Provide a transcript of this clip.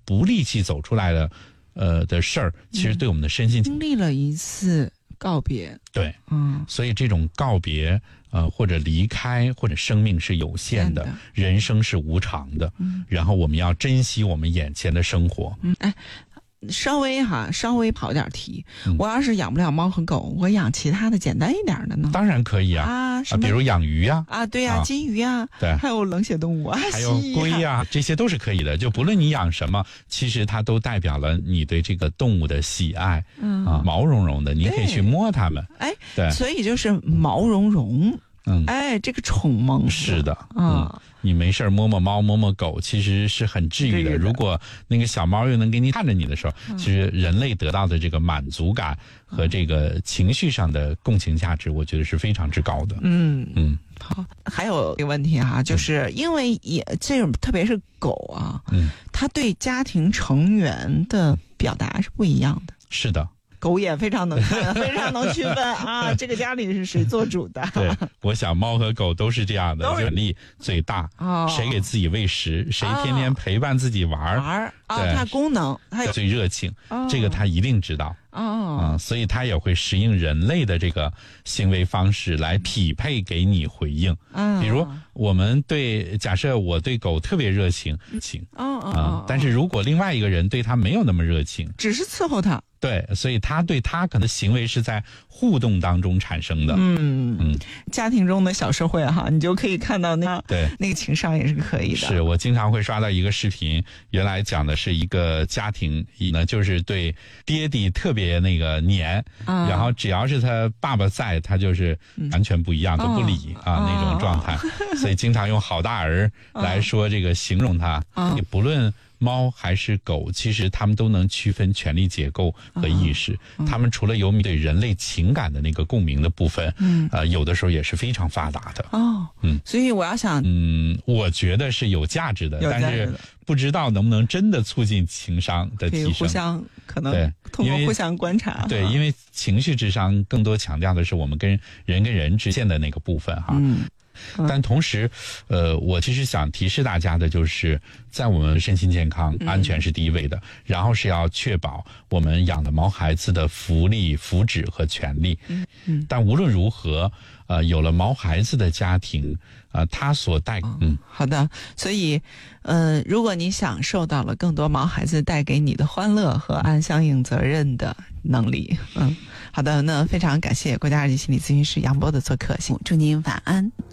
不力气走出来的事儿，其实对我们的身心经历了一次告别。 对，所以这种告别或者离开或者生命是有限的，人生是无常的，然后我们要珍惜我们眼前的生活。 稍微跑点题，我要是养不了猫和狗，我养其他的简单一点的呢？ 当然可以啊，比如养鱼啊， 对呀，金鱼啊，对，还有冷血动物啊， 还有龟啊，这些都是可以的。就不论你养什么，其实它都代表了你对这个动物的喜爱，毛茸茸的，你可以去摸它们。对， 所以就是毛茸茸。这个宠萌是的，你没事摸摸猫摸摸狗，其实是很治愈的。如果那个小猫又能给你看着你的时候，其实人类得到的这个满足感和这个情绪上的共情价值，我觉得是非常之高的。 好，还有一个问题就是因为这种特别是狗啊，它对家庭成员的表达是不一样的。 是的。 狗也非常能看，非常能区分这个家里是谁做主的。 对，我想猫和狗都是这样的，权力最大，谁给自己喂食，谁天天陪伴自己玩它功能它最热情，这个它一定知道。所以它也会适应人类的这个行为方式来匹配给你回应。比如假设我对狗特别热情，但是如果另外一个人对它没有那么热情， 只是伺候它。 对，所以他对他可能行为是在互动当中产生的。 家庭中的小社会你就可以看到那个情商也是可以的。 是我经常会刷到一个视频，原来讲的是一个家庭呢，就是对爹地特别那个黏，然后只要是他爸爸在，他就是完全不一样，都不理那种状态，所以经常用好大儿来说这个形容他，也不论猫还是狗，其实它们都能区分权力结构和意识。它们除了有对人类情感的那个共鸣的部分，有的时候也是非常发达的。 所以我要想， 我觉得是有价值的，但是不知道能不能真的促进情商的提升。 互相可能通过互相观察。 对，因为情绪智商更多强调的是我们跟人之间的那个部分但同时我其实想提示大家的就是在我们身心健康安全是第一位的，然后是要确保我们养的毛孩子的福利福祉和权利。但无论如何有了毛孩子的家庭他所带好的，所以如果你享受到了更多毛孩子带给你的欢乐和按相应责任的能力，好的，那非常感谢国家二级心理咨询师杨波的做客，祝您晚安。